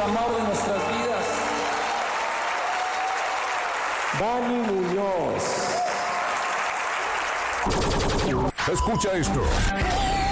amor de nuestras vidas. Dani Muñoz. Escucha esto.